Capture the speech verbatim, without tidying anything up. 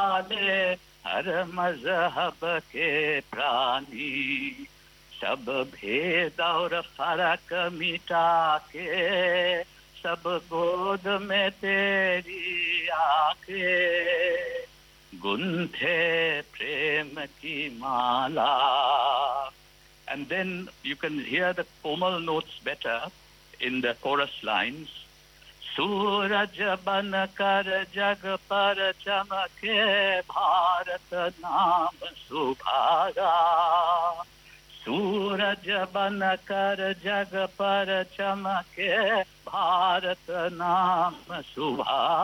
वाले, हर मजहब के प्राणी, सब भेद और फर्क मिटा के, सब गोद में तेरी आके गुंथे प्रेम की माला. And then you can hear the formal notes better in the chorus lines. सूरज बन कर जग पर चमके, भारत नाम सुभागा. सूरज बन कर जग पर चमके, भारत नाम सुभागा.